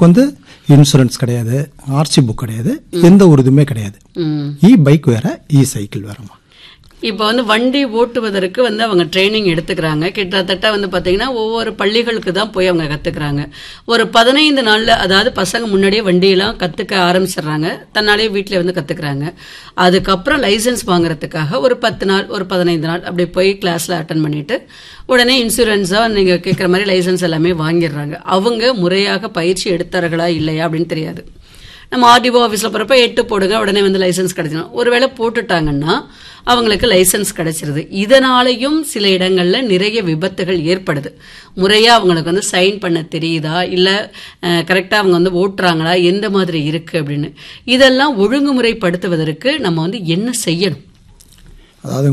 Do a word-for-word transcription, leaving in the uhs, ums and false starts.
அவங்களுக்கு வந்து இன்சூரன்ஸ் கிடையாது, ஆர்சி புக் கிடையாது, எந்த ஒரு இதுவுமே கிடையாது. இ பைக் வேற, இ சைக்கிள் வேறமா. இப்போ வந்து வண்டி ஓட்டுவதற்கு வந்து அவங்க ட்ரைனிங் எடுத்துக்கிறாங்க. கிட்டத்தட்ட வந்து பார்த்தீங்கன்னா ஒவ்வொரு பள்ளிகளுக்கு தான் போய் அவங்க கற்றுக்குறாங்க. ஒரு பதினைந்து நாளில், அதாவது பசங்க முன்னாடியே வண்டியெல்லாம் கற்றுக்க ஆரம்பிச்சிடுறாங்க, தன்னாலே வீட்டில் வந்து கற்றுக்குறாங்க. அதுக்கப்புறம் லைசன்ஸ் வாங்குறதுக்காக ஒரு பத்து நாள் ஒரு பதினைந்து நாள் அப்படி போய் கிளாஸில் அட்டன் பண்ணிட்டு உடனே இன்சூரன்ஸாக நீங்கள் கேட்குற மாதிரி லைசன்ஸ் எல்லாமே வாங்கிடுறாங்க. அவங்க முறையாக பயிற்சி எடுத்தார்களா இல்லையா அப்படின்னு தெரியாது. நம்ம ஆர்டிஓ ஆஃபீஸில் போகிறப்ப எட்டு போடுங்க, உடனே வந்து லைசன்ஸ் கிடைச்சிடும். ஒருவேளை போட்டுட்டாங்கன்னா அவங்களுக்கு லைசன்ஸ் கிடைச்சிருது. இதனாலையும் சில இடங்களில் நிறைய விபத்துகள் ஏற்படுது. முறையாக அவங்களுக்கு வந்து சைன் பண்ண தெரியுதா, இல்லை கரெக்டாக அவங்க வந்து ஓட்டுறாங்களா, எந்த மாதிரி இருக்குது அப்படின்னு. இதெல்லாம் ஒழுங்குமுறைப்படுத்துவதற்கு நம்ம வந்து என்ன செய்யணும்? அதாவது